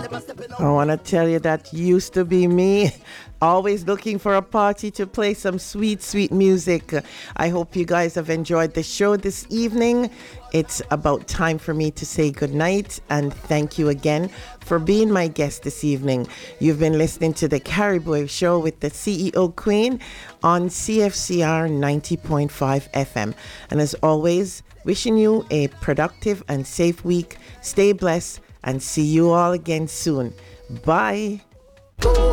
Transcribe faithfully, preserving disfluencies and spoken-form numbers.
I want to tell you that used to be me. Always looking for a party to play some sweet, sweet music. I hope you guys have enjoyed the show this evening. It's about time for me to say goodnight and thank you again for being my guest this evening. You've been listening to the Caribou Show with the C E O Queen on C F C R ninety point five F M. And as always, wishing you a productive and safe week. Stay blessed and see you all again soon. Bye.